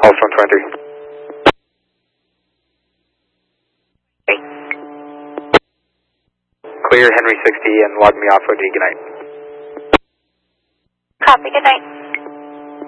Pulse 123. Clear Henry 60 and log me off OD. Good night. Copy, good night.